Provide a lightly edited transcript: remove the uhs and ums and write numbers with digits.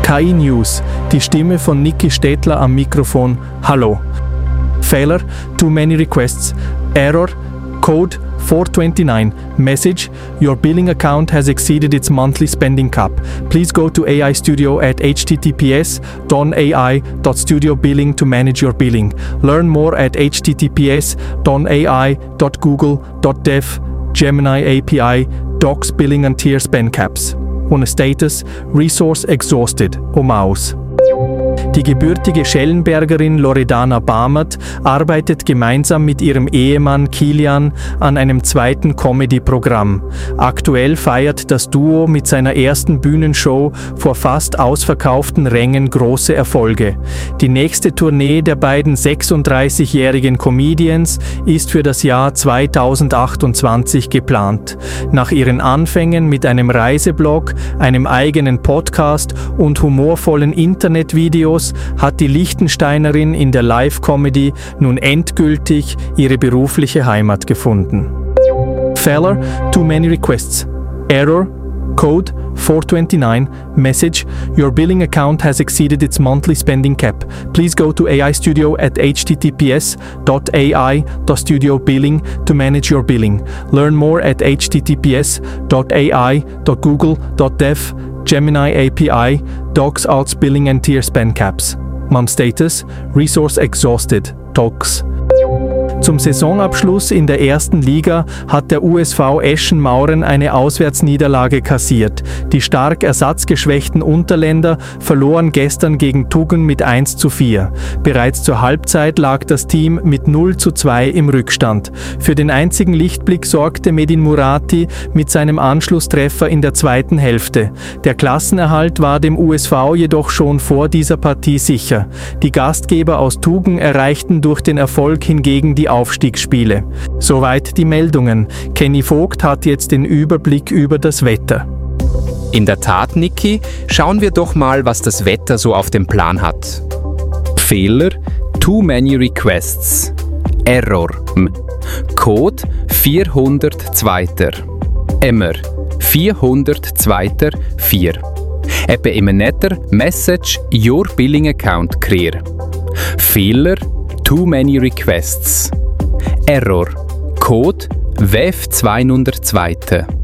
KI News, die Stimme von Niki Stettler am Mikrofon. Hallo. Failure, too many requests. Error, code 429. Message, your billing account has exceeded its monthly spending cap. Please go to AI Studio at https://ai.studio-billing to manage your billing. Learn more at https://ai.google.dev Gemini API Docs Billing and Tier Spend Caps. Ohne Status, Resource exhausted, Maus. Die gebürtige Schellenbergerin Loredana Bamert arbeitet gemeinsam mit ihrem Ehemann Kilian an einem zweiten Comedy-Programm. Aktuell feiert das Duo mit seiner ersten Bühnenshow vor fast ausverkauften Rängen große Erfolge. Die nächste Tournee der beiden 36-jährigen Comedians ist für das Jahr 2028 geplant. Nach ihren Anfängen mit einem Reiseblog, einem eigenen Podcast und humorvollen Internetvideos hat die Liechtensteinerin in der Live-Comedy nun endgültig ihre berufliche Heimat gefunden. Failure, too many requests. Error, code 429. Message, your billing account has exceeded its monthly spending cap. Please go to AI Studio at https://ai.studio-billing to manage your billing. Learn more at https://ai.google.dev Gemini API Docs Alts Billing and Tier Spend Caps. Mom Status, Resource exhausted, Docs. Zum Saisonabschluss in der ersten Liga hat der USV Eschen-Mauren eine Auswärtsniederlage kassiert. Die stark ersatzgeschwächten Unterländer verloren gestern gegen Tuggen mit 1:4. Bereits zur Halbzeit lag das Team mit 0:2 im Rückstand. Für den einzigen Lichtblick sorgte Medin Murati mit seinem Anschlusstreffer in der zweiten Hälfte. Der Klassenerhalt war dem USV jedoch schon vor dieser Partie sicher. Die Gastgeber aus Tuggen erreichten durch den Erfolg hingegen die Aufstiegsspiele. Soweit die Meldungen. Kenny Vogt hat jetzt den Überblick über das Wetter. In der Tat, Niki, schauen wir doch mal, was das Wetter so auf dem Plan hat. Fehler, too many requests. Error, Code 402. Emmer, 402. 4. Ebbe immer netter, Message, your billing account clear. Fehler, too many requests. Error. Code WEF 202.